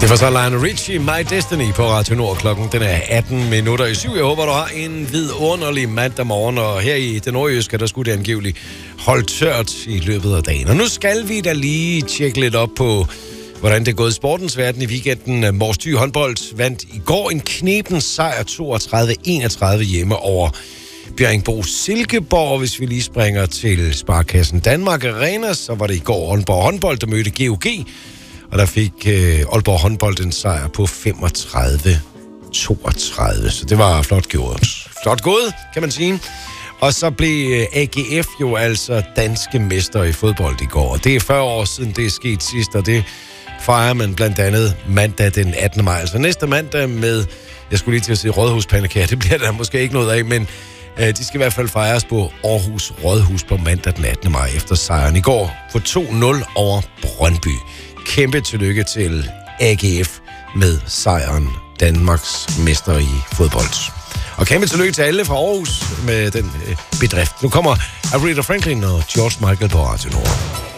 Det var så Lionel Richie, My Destiny på Radio Nord. Klokken den er 18:07. Jeg håber, du har en vidunderlig mandag morgen, og her i det nordjyske, der skulle det angiveligt holde tørt i løbet af dagen. Og nu skal vi da lige tjekke lidt op på, hvordan det er gået i sportens verden i weekenden. Mors Thy håndbold vandt i går en kneben sejr 32-31 hjemme over Bjerringbro Silkeborg. Hvis vi lige springer til Sparkassen Danmark Arena, så var det i går Aalborg håndbold, der mødte GOG. Og der fik Aalborg håndbold en sejr på 35-32. Så det var flot gjort. Flot gået, kan man sige. Og så blev AGF jo altså danske mester i fodbold i går. Og det er 40 år siden, det er sket sidst, og det fejrer man blandt andet mandag den 18. maj. Altså næste mandag med, jeg skulle lige til at sige rådhuspandekager, det bliver der måske ikke noget af, men de skal i hvert fald fejres på Aarhus Rådhus på mandag den 18. maj efter sejren i går på 2-0 over Brøndby. Kæmpe tillykke til AGF med sejren, Danmarks mester i fodbold. Og kæmpe tillykke til alle fra Aarhus med den bedrift. Nu kommer Aretha Franklin og George Michael på Radio Nord.